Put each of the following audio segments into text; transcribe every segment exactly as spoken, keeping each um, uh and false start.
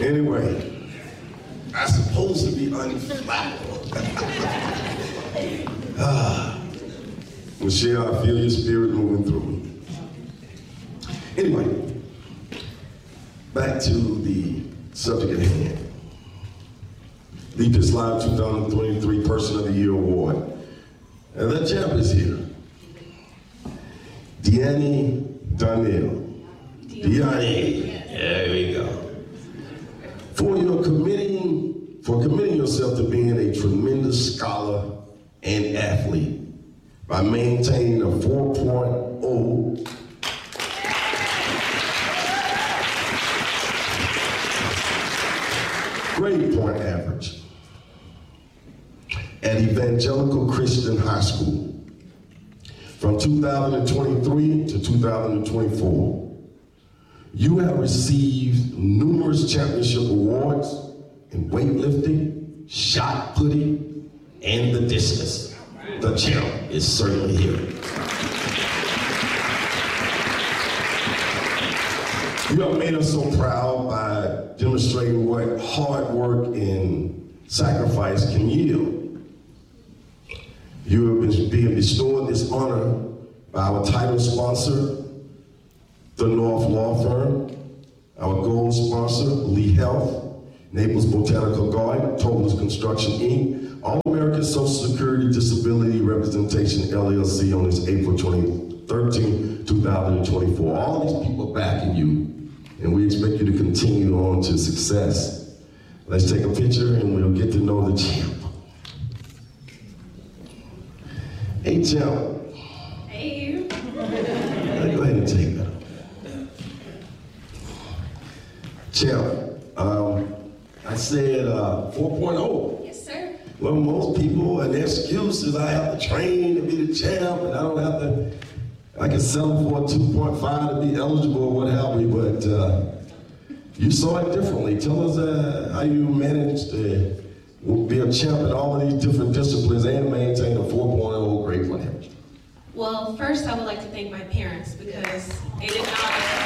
Anyway, I'm supposed to be unflappable. ah, Michelle, I feel your spirit moving through me. Anyway, back to the subject at hand. Leap Is Live twenty twenty-three Person of the Year Award. And that champ is here. Deanne Donnell. Deanne. There we go. For your committing, for committing yourself to being a tremendous scholar and athlete by maintaining a four point oh grade point average at Evangelical Christian High School from two thousand twenty-three to two thousand twenty-four. You have received numerous championship awards in weightlifting, shot putting, and the discus. The champ is certainly here. You have made us so proud by demonstrating what hard work and sacrifice can yield. You have been being bestowed this honor by our title sponsor, the North Law Firm, our gold sponsor, Lee Health, Naples Botanical Garden, Tolles Construction, Incorporated, All-American Social Security Disability Representation, L L C, on this April thirteenth, two thousand twenty-four. All these people backing you, and we expect you to continue on to success. Let's take a picture and we'll get to know the champ. Hey, champ. Hey. Go ahead and take that. Champ, um, I said uh, four point oh. Yes, sir. Well, most people, and their excuse is I have to train to be the champ, and I don't have to, I can settle for a two point five to be eligible or what have you, but uh, you saw it differently. Tell us uh, how you managed to be a champ in all of these different disciplines and maintain a four point oh grade point average. Well, first I would like to thank my parents because they did not,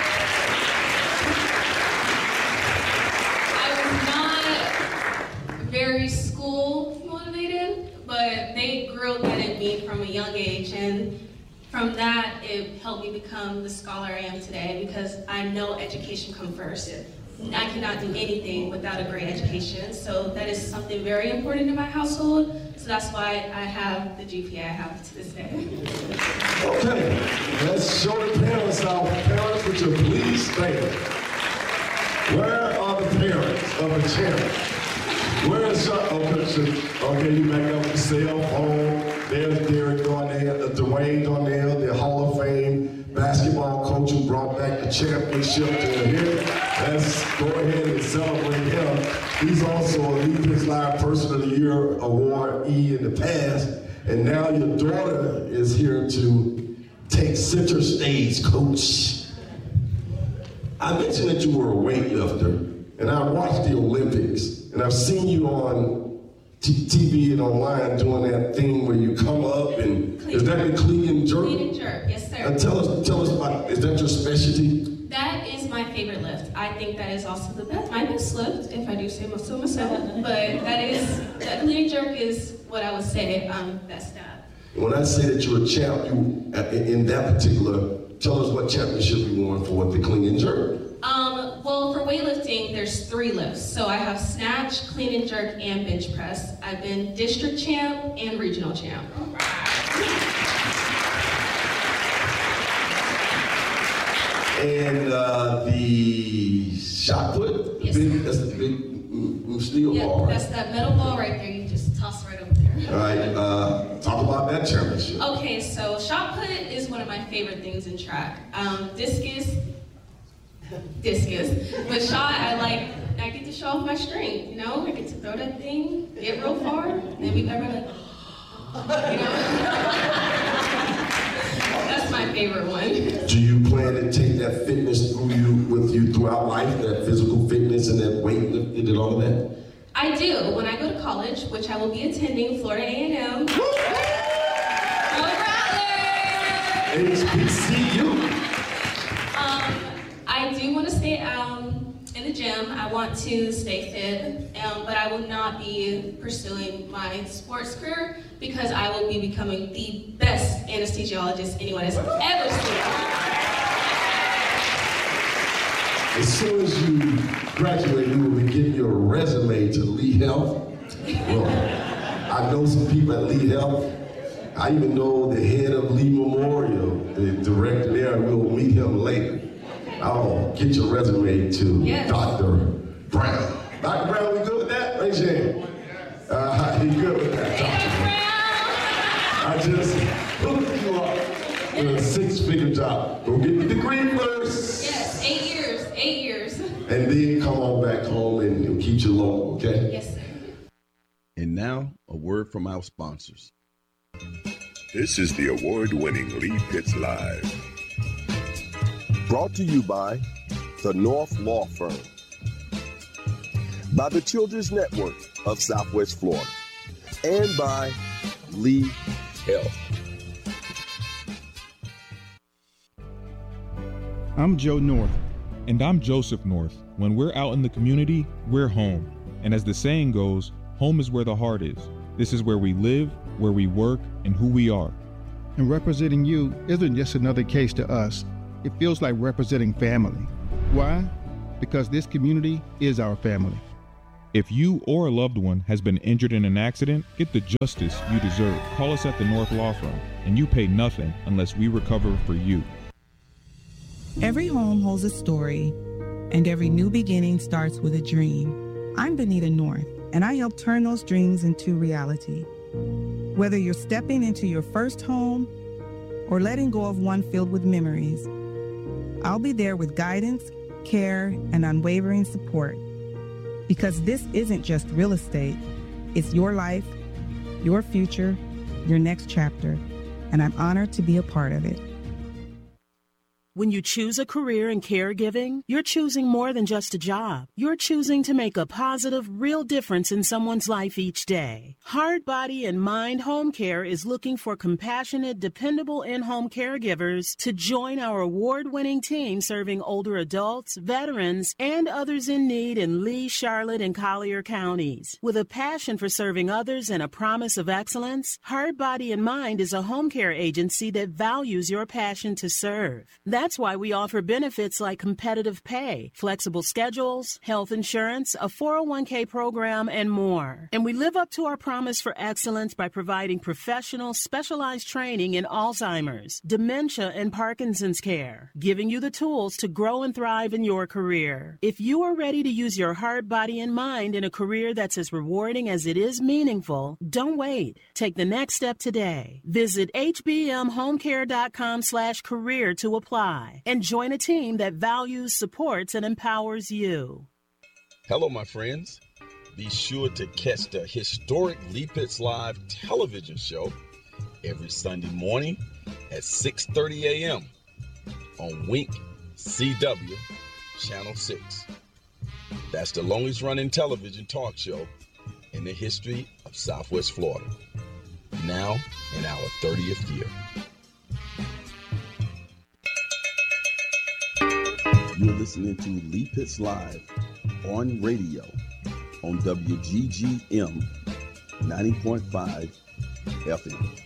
very school motivated, but they grilled that in me from a young age, and from that it helped me become the scholar I am today because I know education comes first. I cannot do anything without a great education, so that is something very important in my household, so that's why I have the G P A I have to this day. Okay, let's show the parents now. Parents, would you please stand? Where are the parents of the champ? Where is your, okay, okay, you back up with the cell phone. There's Derek Darnell, uh, Dwayne Darnell, the Hall of Fame basketball coach who brought back the championship to here. Let's go ahead and celebrate him. He's also a Leap Is Live Person of the Year awardee in the past, and now your daughter is here to take center stage, coach. I mentioned that you were a weightlifter, and I watched the Olympics. And I've seen you on t- TV and online doing that thing where you come up and, Clean. Is that the clean and jerk? Clean and jerk, yes sir. And tell us, tell us about, is that your specialty? That is my favorite lift. I think that is also the best, my best lift, if I do say so myself. But that is, that clean and jerk is what I would say I'm best at. When I say that you're a champ, you in, in that particular, tell us what championship you won for the clean and jerk. Um, well, for weightlifting, there's three lifts. So I have snatch, clean and jerk, and bench press. I've been district champ and regional champ. And uh, the shot put, Yes. big, that's the big mm, steel Yeah, ball, right? that's that metal ball right there. You just toss right over there. All right, uh, talk about that championship. Okay, so shot put is one of my favorite things in track. Um, discus, discus. But shot, I like, I get to show off my strength, you know? I get to throw that thing, get real far, and we everybody like, you know? That's my favorite one. Do you plan to take that fitness through you with you throughout life, that physical fitness and that weightlifting and all of that? I do. When I go to college, which I will be attending Florida A and M. Go Rattlers! H B C U. Um, I do want to stay um, in the gym. I want to stay fit, um, but I will not be pursuing my sports career because I will be becoming the best anesthesiologist anyone has ever seen. As soon as you graduate, you will be getting your resume to Lee Health. Well, I know some people at Lee Health. I even know the head of Lee Memorial, the director there, and we'll meet him later. I'll get your resume to yes. Doctor Brown. Doctor Brown, we good with that? Raise your hand. Uh, he good with that, Doctor Brown. I just hooked you up with a six-figure job. Go get the degree first. Yes, eight years, eight years. And then come on back home and, and keep your loan, okay? Yes, sir. And now, a word from our sponsors. This is the award-winning Lee Pitts Live. Brought to you by the North Law Firm, by the Children's Network of Southwest Florida, and by Lee Health. I'm Joe North. And I'm Joseph North. When we're out in the community, we're home. And as the saying goes, home is where the heart is. This is where we live, where we work, and who we are. And representing you isn't just another case to us. It feels like representing family. Why? Because this community is our family. If you or a loved one has been injured in an accident, get the justice you deserve. Call us at the North Law Firm, and you pay nothing unless we recover for you. Every home holds a story, and every new beginning starts with a dream. I'm Benita North, and I help turn those dreams into reality. Whether you're stepping into your first home or letting go of one filled with memories, I'll be there with guidance, care, and unwavering support. Because this isn't just real estate, it's your life, your future, your next chapter, and I'm honored to be a part of it. When you choose a career in caregiving, you're choosing more than just a job. You're choosing to make a positive, real difference in someone's life each day. Heart, Body, and Mind Home Care is looking for compassionate, dependable in-home caregivers to join our award-winning team serving older adults, veterans, and others in need in Lee, Charlotte, and Collier counties. With a passion for serving others and a promise of excellence, Heart, Body, and Mind is a home care agency that values your passion to serve. That's That's why we offer benefits like competitive pay, flexible schedules, health insurance, a four oh one k program, and more. And we live up to our promise for excellence by providing professional, specialized training in Alzheimer's, dementia, and Parkinson's care, giving you the tools to grow and thrive in your career. If you are ready to use your heart, body, and mind in a career that's as rewarding as it is meaningful, don't wait. Take the next step today. Visit hbmhomecare.com slash career to apply. And join a team that values, supports, and empowers you. Hello, my friends. Be sure to catch the historic Lee Pitts Live television show every Sunday morning at six thirty a.m. on Wink C W Channel six. That's the longest running television talk show in the history of Southwest Florida. Now in our thirtieth year. You're listening to Lee Pitts Live on radio on W G G M ninety point five F M.